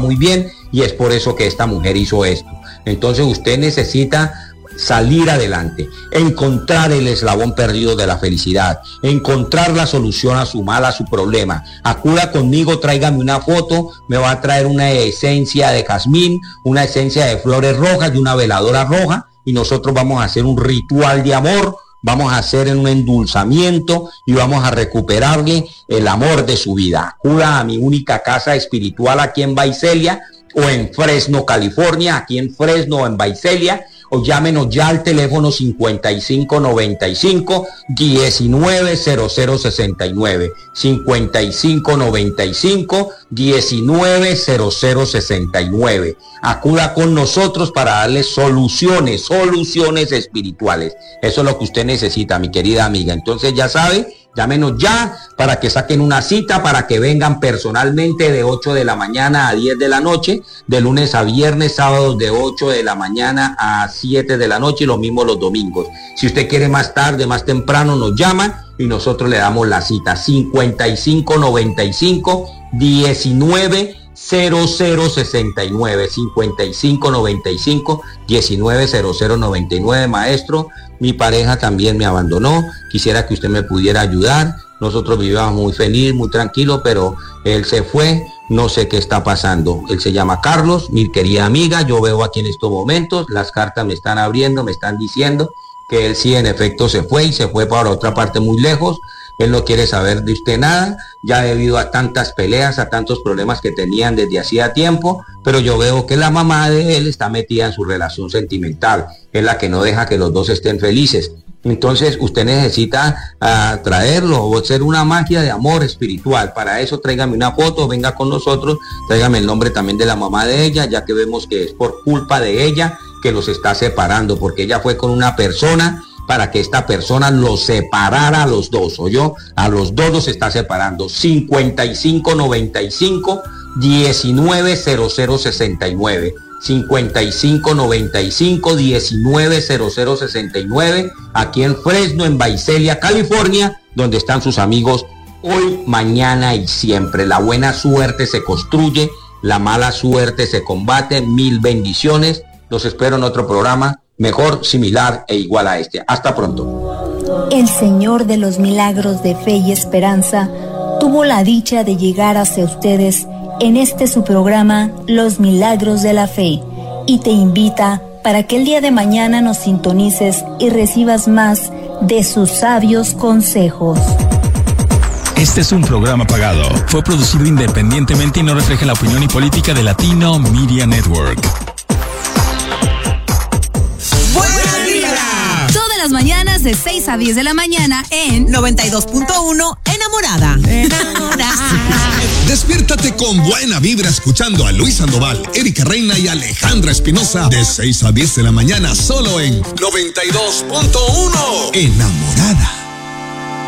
muy bien y es por eso que esta mujer hizo esto. Entonces usted necesita salir adelante, encontrar el eslabón perdido de la felicidad, encontrar la solución a su mal, a su problema. Acuda conmigo, tráigame una foto, me va a traer una esencia de jazmín, una esencia de flores rojas y una veladora roja, y nosotros vamos a hacer un ritual de amor, vamos a hacer un endulzamiento y vamos a recuperarle el amor de su vida. Acuda a mi única casa espiritual aquí en Visalia o en Fresno, California, aquí en Fresno o en Visalia, o llámenos ya al teléfono 5595-190069, 5595-190069. Acuda con nosotros para darle soluciones espirituales. Eso es lo que usted necesita, mi querida amiga. Entonces ya sabe, llámenos ya para que saquen una cita, para que vengan personalmente de 8 de la mañana a 10 de la noche, de lunes a viernes, sábados de 8 de la mañana a 7 de la noche y lo mismo los domingos. Si usted quiere más tarde, más temprano, nos llaman y nosotros le damos la cita. 5595-190069, 5595-190099. Maestro, mi pareja también me abandonó, quisiera que usted me pudiera ayudar. Nosotros vivíamos muy feliz, muy tranquilo, pero él se fue, no sé qué está pasando. Él se llama Carlos, mi querida amiga. Yo veo aquí en estos momentos, las cartas me están abriendo, me están diciendo que él sí en efecto se fue y se fue para otra parte muy lejos. Él no quiere saber de usted nada, ya debido a tantas peleas, a tantos problemas que tenían desde hacía tiempo, pero yo veo que la mamá de él está metida en su relación sentimental, es la que no deja que los dos estén felices. Entonces usted necesita traerlo o hacer una magia de amor espiritual. Para eso tráigame una foto, venga con nosotros, tráigame el nombre también de la mamá de ella, ya que vemos que es por culpa de ella que los está separando, porque ella fue con una persona para que esta persona los separara a los dos, ¿oyó? A los dos los está separando. 5595-190069, 5595-190069, aquí en Fresno, en Visalia, California, donde están sus amigos hoy, mañana y siempre. La buena suerte se construye, la mala suerte se combate. Mil bendiciones. Los espero en otro programa mejor, similar e igual a este. Hasta pronto. El Señor de los Milagros de Fe y Esperanza tuvo la dicha de llegar hacia ustedes en este su programa Los Milagros de la Fe, y te invita para que el día de mañana nos sintonices y recibas más de sus sabios consejos. Este es un programa pagado. Fue producido independientemente y no refleja la opinión y política de Latino Media Network. Todas las mañanas de 6 a 10 de la mañana en 92.1 Enamorada. Despiértate con buena vibra escuchando a Luis Sandoval, Erika Reina y Alejandra Espinosa de 6 a 10 de la mañana solo en 92.1 Enamorada.